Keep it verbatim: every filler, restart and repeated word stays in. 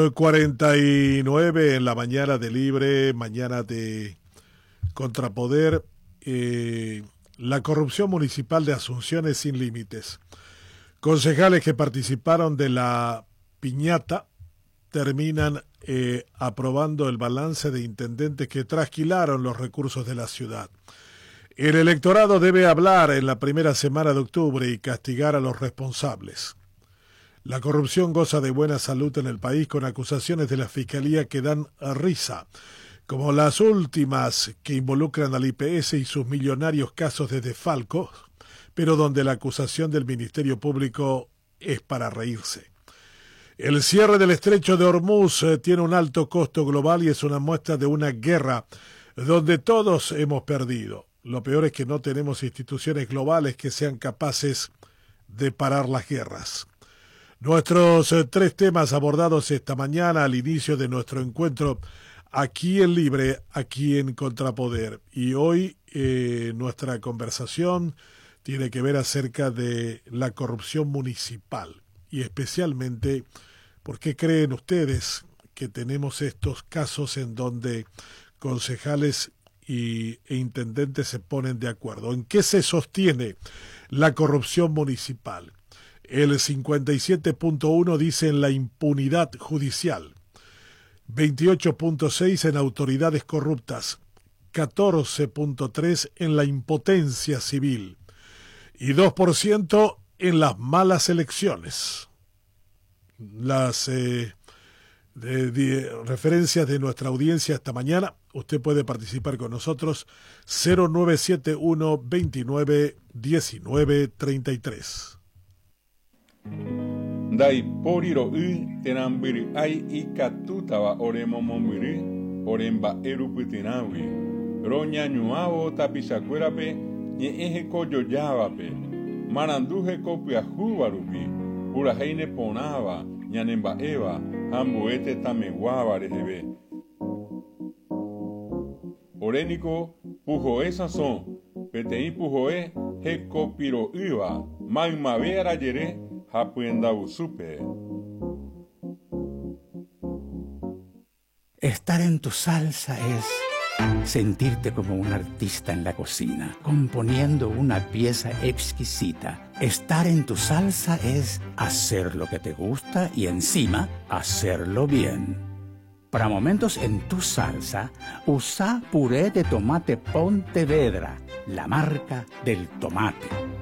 cuarenta y nueve en la mañana de Libre, mañana de Contrapoder. Eh, la corrupción municipal de Asunción es sin límites. Concejales que participaron de la piñata terminan eh, aprobando el balance de intendentes que trasquilaron los recursos de la ciudad. El electorado debe hablar en la primera semana de octubre y castigar a los responsables. La corrupción goza de buena salud en el país con acusaciones de la Fiscalía que dan risa, como las últimas que involucran al I P S y sus millonarios casos de desfalco, pero donde la acusación del Ministerio Público es para reírse. El cierre del estrecho de Hormuz eh, tiene un alto costo global y es una muestra de una guerra donde todos hemos perdido. Lo peor es que no tenemos instituciones globales que sean capaces de parar las guerras. Nuestros eh, tres temas abordados esta mañana al inicio de nuestro encuentro aquí en Libre, aquí en Contrapoder. Y hoy eh, nuestra conversación tiene que ver acerca de la corrupción municipal y especialmente por qué creen ustedes que tenemos estos casos en donde concejales y, e intendentes se ponen de acuerdo. ¿En qué se sostiene la corrupción municipal? El cincuenta y siete punto uno dice en la impunidad judicial, veintiocho punto seis en autoridades corruptas, catorce punto tres en la impotencia civil y dos por ciento en las malas elecciones. Las eh, de, de, referencias de nuestra audiencia esta mañana, usted puede participar con nosotros, cero nueve siete uno veintinueve diecinueve treinta y tres. Dai poriro y tenambiri ai ikatutawa oremomomiri oremba erupitinawi roña ñuavo tapisacuerape ñe'eje kojojávape maranduje kopiahúvarupi purahéine porãva ñanemba'éva ha mbo'ete tameguáva reheve oréniko puhoe sasõ peteĩ puhoe hekopiro'ýva maymave arajere ha pyendavusúpe. Estar en tu salsa es sentirte como un artista en la cocina, componiendo una pieza exquisita. Estar en tu salsa es hacer lo que te gusta y encima hacerlo bien. Para momentos en tu salsa, usa puré de tomate Pontevedra, la marca del tomate.